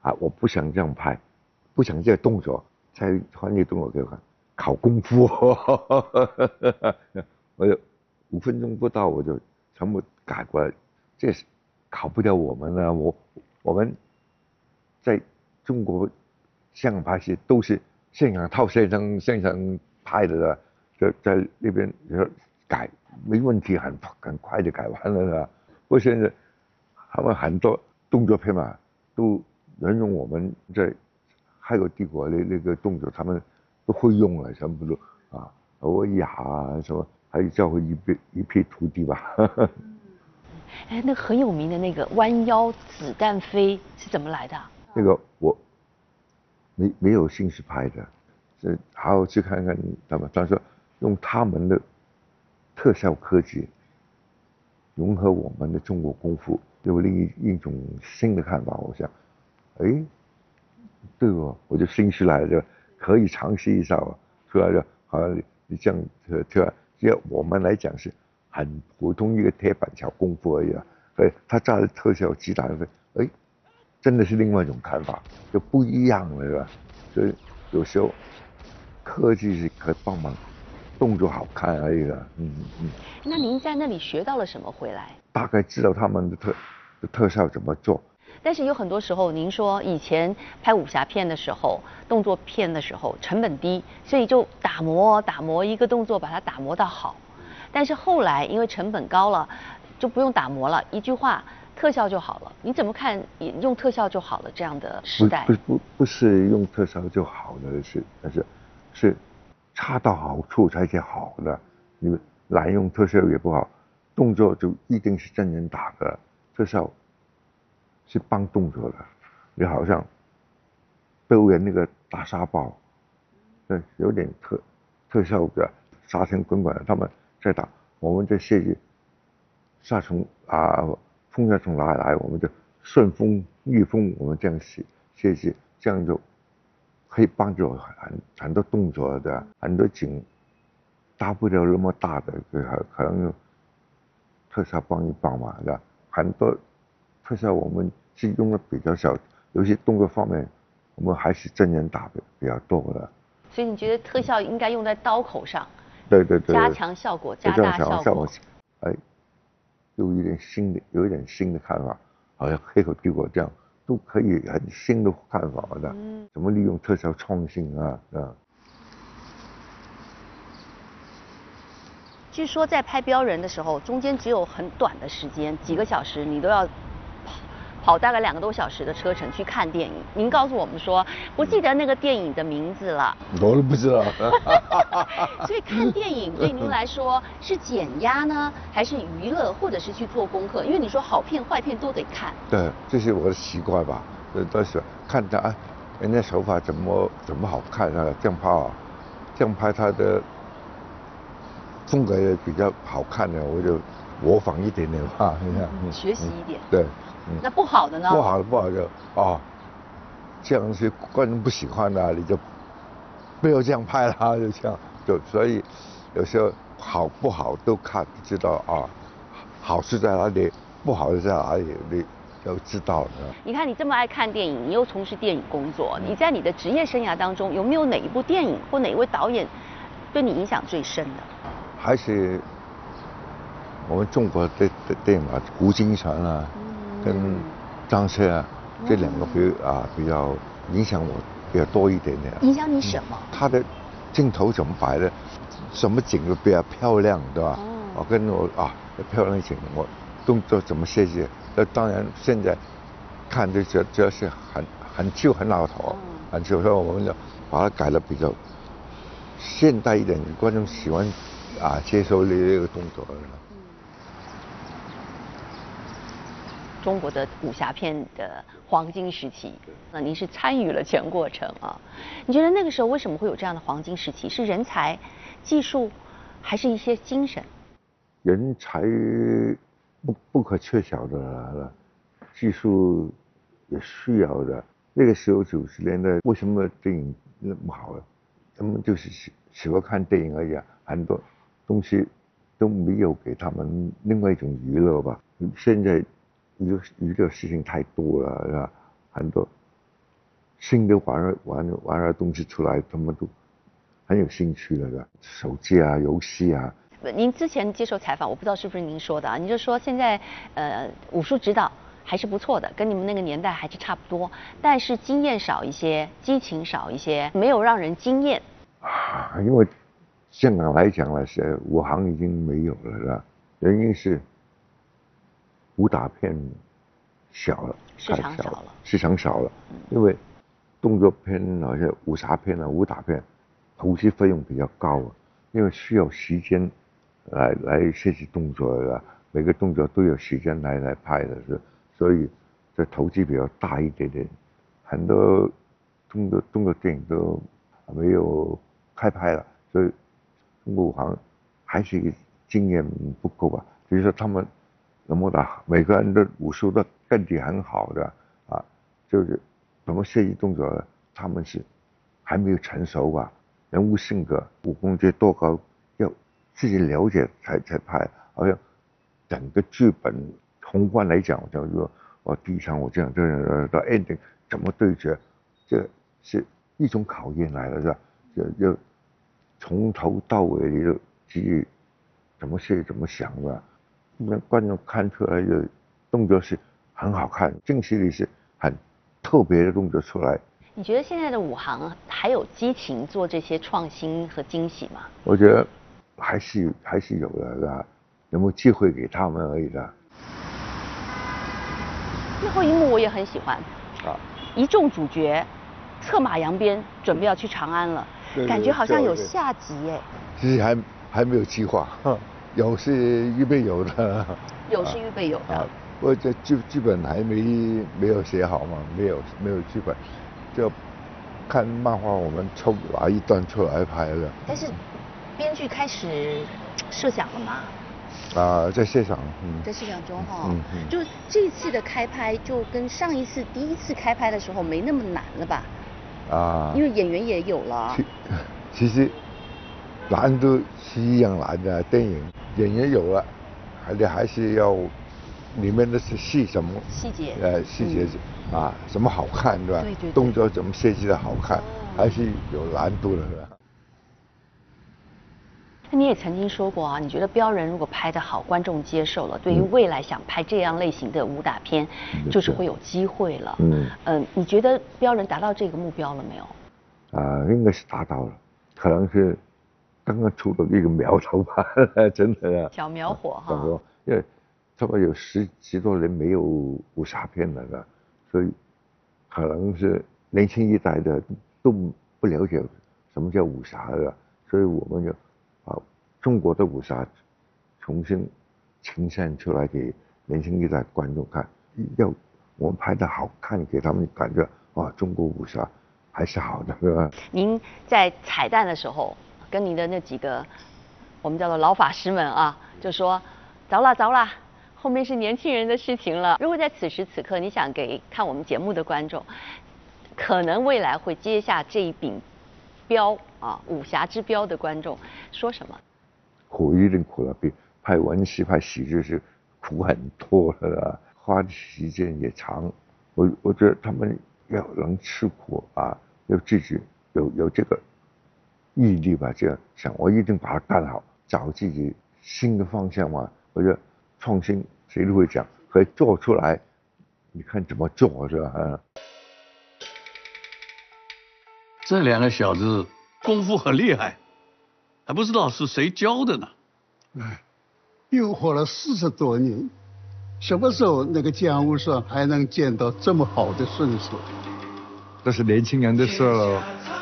我不想这样拍，不想这个动作，再换一个动作给我看，考功夫。我就5分钟不到我就全部改过来，这是考不了我们了。我们在中国香港拍戏都是现场套现场拍的，在那边改没问题，很快就改完了的。不过现在他们很多动作片嘛，都沿用我们在海狗帝国的那个动作，他们都会用了，全部都欧雅什么，还有教会一批徒弟吧。 哎，那个很有名的那个弯腰子弹飞是怎么来的？ 那个我没有兴趣拍的，是好好去看看他说用他们的特效科技融合我们的中国功夫，有另一种新的看法。我想，哎，对哦，我就兴趣来了，可以尝试一下哦。出来就好像你这样这我们来讲是很普通一个铁板桥功夫而已啊。他加的特效极大的，哎，真的是另外一种看法，就不一样了，是吧？所以有时候科技是可以帮忙动作好看而已了。 那您在那里学到了什么回来？ 大概知道他们的特效怎么做。 但是有很多时候，您说以前拍武侠片的时候、动作片的时候成本低，所以就打磨一个动作，把它打磨到好。但是后来因为成本高了，就不用打磨了，一句话特效就好了。你怎么看用特效就好了这样的时代？ 不是用特效就好的事，但是恰到好处才是好的。你滥用特效也不好，动作就一定是真人打的，特效是帮动作的。你好像表演那个大沙包，有点特效的沙尘滚滚，他们在打，我们在设计风沙从哪里来，我们就顺风逆风，我们这样设计，这样就可以帮助很多动作的，很多景大不了那么大的，可能用特效帮一帮嘛，是吧？很多特效我们是用的比较少，有些动作方面我们还是真人打的比较多的。 所以你觉得特效应该用在刀口上？ 对， 加强效果，加大效果。 哎，有一点新的看法，好像黑口帝国这样都可以很新的看法的。怎么利用特效创新啊？ 据说在拍标人的时候，中间只有很短的时间，几个小时，你都要跑大概2个多小时的车程去看电影。您告诉我们说，不记得那个电影的名字了， 我都不知道。 所以看电影对您来说是减压呢，还是娱乐，或者是去做功课？因为你说好片坏片都得看。 对，这是我的习惯吧。到时候看他人家手法怎么好看啊，这样拍他的风格也比较好看的，我就模仿一点点吧， 学习一点。 对。 那不好的呢？ 不好就这样是观众不喜欢的，你就不要这样拍了，就这样所以有时候好不好都看知道好是在哪里，不好是在哪里，你就知道了。 你看你这么爱看电影，你又从事电影工作，你在你的职业生涯当中有没有哪一部电影或哪一位导演对你影响最深的？ 还是我们中国的电影啊，胡金铨啊，跟张彻啊，这2个比较影响我比较多一点点。 影响你什么？ 他的镜头怎么摆的，什么景都比较漂亮，对吧？跟我漂亮景，我动作怎么设计？那当然现在看就觉得是很旧很老头，很旧，所以我们就把它改得比较现代一点，观众喜欢接受这个动作。 中国的武侠片的黄金时期，那您是参与了全过程啊？你觉得那个时候为什么会有这样的黄金时期？是人才、技术，还是一些精神？ 人才不可缺少的，技术也需要的。那个时候90年代，为什么电影那么好呢？他们就是喜欢看电影而已，很多东西都没有给他们另外一种娱乐吧。现在娱乐事情太多了，是吧？很多新的玩儿东西出来，他们都很有兴趣的，手机啊、游戏啊。 您之前接受采访，我不知道是不是您说的啊，您就说现在武术指导还是不错的，跟你们那个年代还是差不多，但是经验少一些，激情少一些，没有让人惊艳。 啊，因为香港来讲呢，是武行已经没有了，是吧？原因是武打片小了， 市场少了， 市场少了，因为动作片好像武侠片啊、武打片，投资费用比较高啊，因为需要时间来设计动作的，每个动作都有时间来拍的，所以这投资比较大一点点，很多动作电影都没有开拍了，所以中国武行还是经验不够吧。比如说他们那么大，每个人的武术的根底很好的啊，就是怎么设计动作呢？他们是还没有成熟吧，人物性格、武功值多高，要自己了解才拍。好像整个剧本宏观来讲，就是说我第一场我这样到 ending 怎么对决，这是一种考验来了，是吧？就从头到尾你就基于怎么设怎么想的，让观众看出来的动作是很好看，惊喜里是很特别的动作出来。 你觉得现在的武行还有激情做这些创新和惊喜吗？ 我觉得还是有的，是吧？有没有机会给他们而已的。 最后一幕我也很喜欢，一众主角策马扬鞭，准备要去长安了，感觉好像有下集哎。 其实还没有计划，有是预备有的。 有是预备有的。 我这剧本还没有写好嘛，没有剧本，就看漫画我们抽拿一段出来拍了。 但是编剧开始设想了吗？ 在现场， 在设想中哈，就这次的开拍就跟上一次第一次开拍的时候没那么难了吧？因为演员也有了。 其实难度是一样难的，电影演员有了，还是要里面的是什么细节？ 细节什么好看对吧？ 对。 动作怎么设计的好看，还是有难度的，是吧？ 那你也曾经说过啊，你觉得标人如果拍得好，观众接受了，对于未来想拍这样类型的武打片，就是会有机会了。你觉得标人达到这个目标了没有？ 应该是达到了，可能是刚刚出了一个苗头吧，真的。 小苗火哈。 因为差不多有十多年没有武侠片了的，所以可能是年轻一代的都不了解什么叫武侠的，所以我们就中国的武侠重新呈现出来给年轻一代观众看，要我们拍的好看，给他们感觉中国武侠还是好的，是吧？ 您在彩蛋的时候，跟您的那几个我们叫做老法师们啊，就说着了，后面是年轻人的事情了。如果在此时此刻，你想给看我们节目的观众，可能未来会接下这一柄标武侠之标的观众，说什么？ 苦一定苦了，比拍文戏、拍喜剧是苦很多了，花的时间也长。我觉得他们要能吃苦要自己有这个毅力吧，这样想，我一定把它干好，找自己新的方向嘛。我觉得创新谁都会讲，可以做出来，你看怎么做是吧？ 这两个小子功夫很厉害。还不知道是谁教的呢。 又活了40多年，什么时候那个江湖上还能见到这么好的身手？ 这是年轻人的事了。